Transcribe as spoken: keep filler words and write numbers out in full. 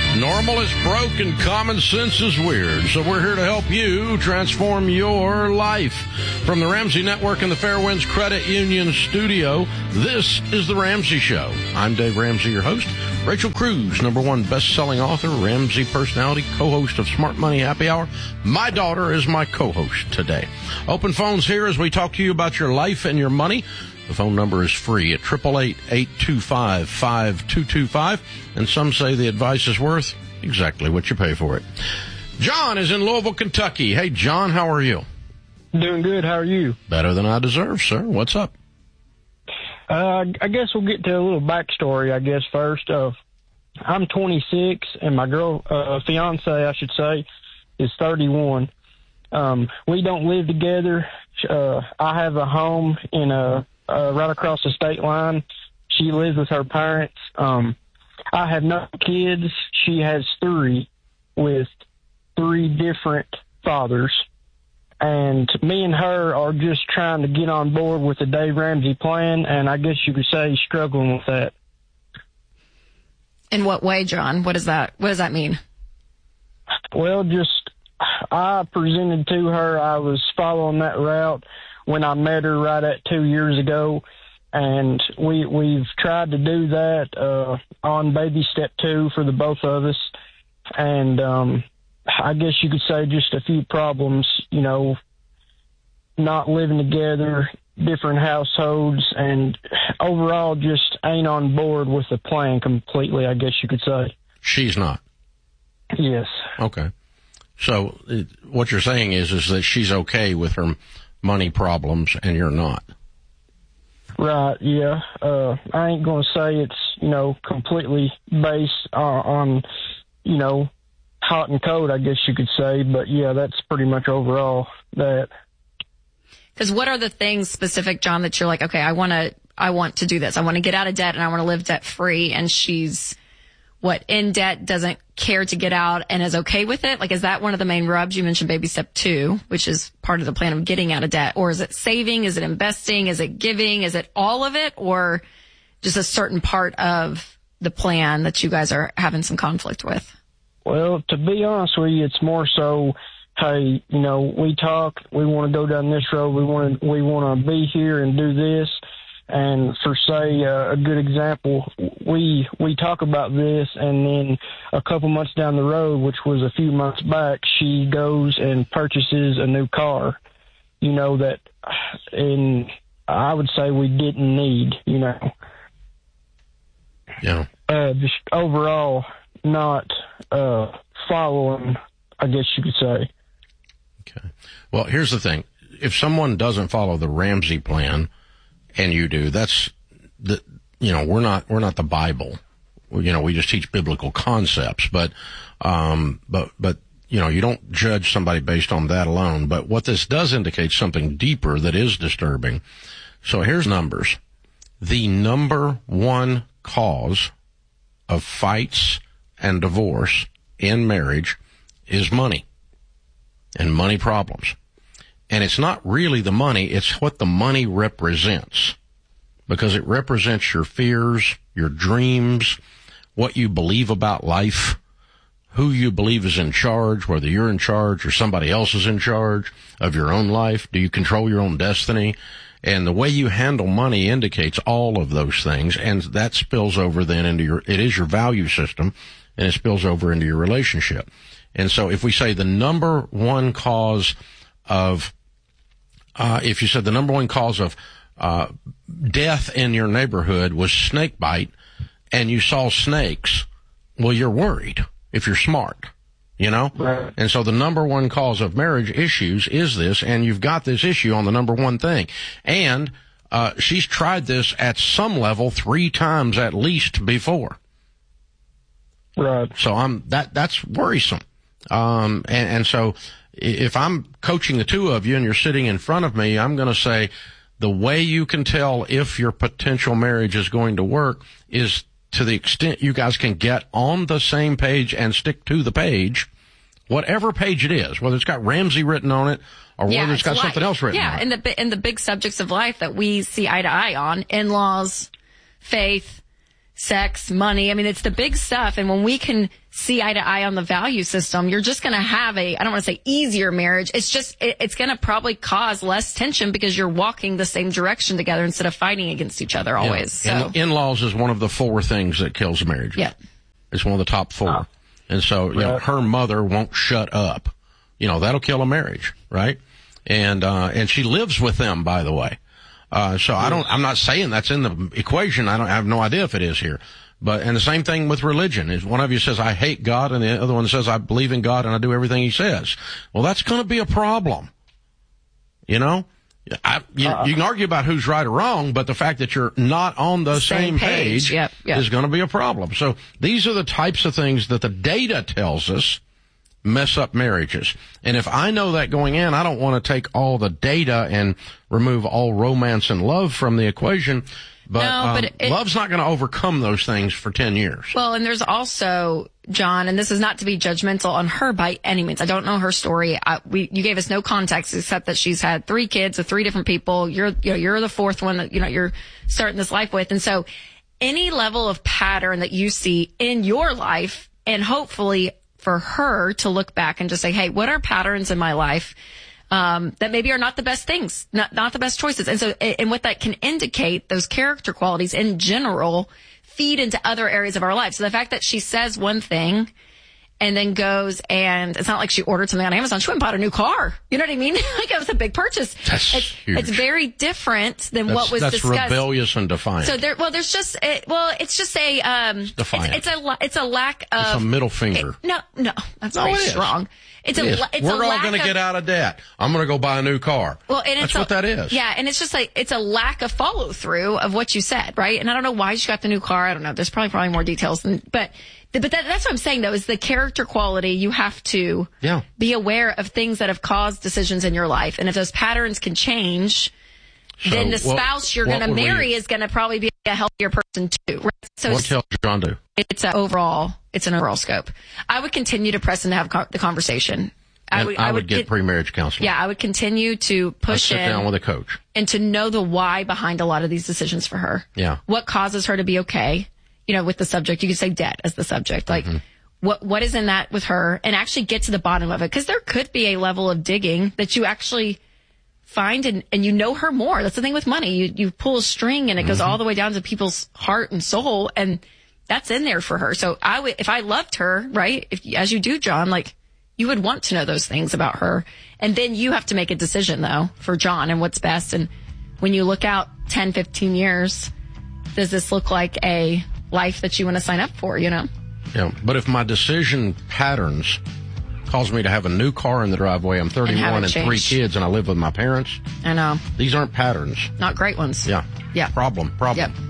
Normal is broke and common sense is weird. So we're here to help you transform your life. From the Ramsey Network and the Fairwinds Credit Union studio, this is The Ramsey Show. I'm Dave Ramsey, your host. Rachel Cruz, number one best-selling author, Ramsey personality, co-host of Smart Money Happy Hour. My daughter is my co-host today. Open phones here as we talk to you about your life and your money. The phone number is free at eight eight eight, eight two five, five two two five, and some say the advice is worth exactly what you pay for it. John is in Louisville, Kentucky. Hey, John, how are you? Doing good. How are you? Better than I deserve, sir. What's up? Uh, I guess we'll get to a little backstory, I guess, first. Uh, I'm twenty-six, and my girl, uh, fiance, I should say, is thirty-one. Um, we don't live together. Uh, I have a home in a Uh, right across the state line. She lives with her parents. Um, I have no kids. She has three with three different fathers. And me and her are just trying to get on board with the Dave Ramsey plan, and I guess you could say struggling with that. In what way, John? What does that, what does that mean? Well, just I presented to her I was following that route when I met her right at two years ago, and we, we've tried to do that uh, on baby step two for the both of us, and um, I guess you could say just a few problems, you know, not living together, different households, and overall just ain't on board with the plan completely, I guess you could say. She's not? Yes. Okay. So it, what you're saying is, is that she's okay with her money problems, and you're not. Right, yeah. Uh, I ain't going to say it's, you know, completely based uh, on, you know, hot and cold, I guess you could say. But, yeah, that's pretty much overall that. Because what are the things specific, John, that you're like, okay, I want to I want to do this. I want to get out of debt, and I want to live debt-free, and she's, what, in debt, doesn't care to get out and is okay with it? Like, is that one of the main rubs? You mentioned baby step two, which is part of the plan of getting out of debt. Or is it saving? Is it investing? Is it giving? Is it all of it? Or just a certain part of the plan that you guys are having some conflict with? Well, to be honest with you, it's more so, hey, you know, we talk, we want to go down this road, we want to, we want to be here and do this. And for, say, uh, a good example, we we talk about this, and then a couple months down the road, which was a few months back, she goes and purchases a new car, you know, that in I would say we didn't need, you know. Yeah. Uh, just overall not uh, following, I guess you could say. Okay. Well, here's the thing. If someone doesn't follow the Ramsey plan, and you do, that's the, you know, we're not, we're not the Bible. You know, we just teach biblical concepts, but, um, but, but, you know, you don't judge somebody based on that alone. But what this does indicate something deeper that is disturbing. So here's numbers. The number one cause of fights and divorce in marriage is money and money problems. And it's not really the money, it's what the money represents. Because it represents your fears, your dreams, what you believe about life, who you believe is in charge, whether you're in charge or somebody else is in charge of your own life. Do you control your own destiny? And the way you handle money indicates all of those things, and that spills over then into your, it is your value system, and it spills over into your relationship. And so if we say the number one cause of Uh, if you said the number one cause of uh, death in your neighborhood was snake bite, and you saw snakes, well, you're worried if you're smart, you know? Right. And so the number one cause of marriage issues is this, and you've got this issue on the number one thing. And uh, she's tried this at some level three times at least before. Right. So I'm that that's worrisome. Um, and, and so if I'm coaching the two of you and you're sitting in front of me, I'm going to say the way you can tell if your potential marriage is going to work is to the extent you guys can get on the same page and stick to the page, whatever page it is, whether it's got Ramsey written on it or yeah, whether it's got life. something else written yeah, on it. Yeah, and the, and the big subjects of life that we see eye to eye on, in-laws, faith, sex, money. I mean, it's the big stuff. And when we can see eye to eye on the value system, you're just going to have a, I don't want to say easier marriage. It's just, it, it's going to probably cause less tension because you're walking the same direction together instead of fighting against each other always. Yeah. So In, in-laws is one of the four things that kills marriage. Yeah. It's one of the top four. Oh. And so, you know, her mother won't shut up. You know, that'll kill a marriage, right? And, uh, and she lives with them, by the way. Uh, so I don't, I'm not saying that's in the equation. I don't I have no idea if it is here. But, and the same thing with religion is one of you says, I hate God, and the other one says, I believe in God and I do everything he says. Well, that's going to be a problem. You know? I, you, uh, you can argue about who's right or wrong, but the fact that you're not on the same, same page, page yep, yep. is going to be a problem. So these are the types of things that the data tells us mess up marriages. And if I know that going in, I don't want to take all the data and remove all romance and love from the equation. But, no, but um, it, love's not going to overcome those things for ten years. Well, and there's also, John, and this is not to be judgmental on her by any means. I don't know her story. I, we, you gave us no context except that she's had three kids with three different people. You're, you know, you're the fourth one that, you know, you're starting this life with. And so any level of pattern that you see in your life, and hopefully for her to look back and just say, hey, what are patterns in my life um, that maybe are not the best things, not not the best choices? And so, and what that can indicate, those character qualities in general feed into other areas of our life. So the fact that she says one thing and then goes and it's not like she ordered something on Amazon. She went and bought a new car. You know what I mean? Like it was a big purchase. That's it's, huge. It's very different than that's, what was that's discussed. That's rebellious and defiant. So there, well, there's just, it, well, it's just a, um, it's defiant. It's, it's a, it's a lack of. It's a middle finger. It, no, no, that's no, very it strong. It's it a, is. it's We're a all lack going to of, get out of debt. I'm going to go buy a new car. Well, and that's it's what a, that is. Yeah, and it's just like it's a lack of follow through of what you said, right? And I don't know why she got the new car. I don't know. There's probably probably more details, than, but but that, that's what I'm saying though is the character quality. You have to yeah. be aware of things that have caused decisions in your life, and if those patterns can change, so then the spouse what, you're going to marry we, is going to probably be a healthier person too. Right? So what tells John do? It's an overall. It's an overall scope. I would continue to press and have co- the conversation. I would, I, I would get pre-marriage counseling. Yeah, I would continue to push I'd sit in down with a coach and to know the why behind a lot of these decisions for her. Yeah, what causes her to be okay? You know, with the subject, you could say debt as the subject. Like, mm-hmm. what what is in that with her, and actually get to the bottom of it, because there could be a level of digging that you actually find and, and you know her more. That's the thing with money. You you pull a string and it mm-hmm. goes all the way down to people's heart and soul, and that's in there for her. So I would, if I loved her, right, if as you do, John, like. You would want to know those things about her. And then you have to make a decision, though, for John and what's best. And when you look out ten, fifteen years, does this look like a life that you want to sign up for, you know? Yeah. But if my decision patterns cause me to have a new car in the driveway, I'm thirty-one and, and three kids, and I live with my parents. I know. These aren't patterns. Not great ones. Yeah. Yeah. Problem. Problem. Yep.